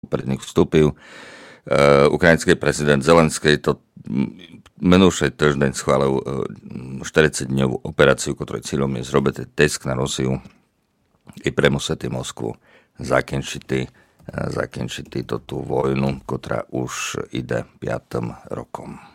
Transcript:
pred nich vstúpil. Ukrajinský prezident Zelenský to minulý týždeň schválil 40-dňovú operáciu, ktorej cílom je zrobiť tisk na Rusiu i premuseti Moskvu zakončiti tú vojnu, ktorá už ide 5. rokom.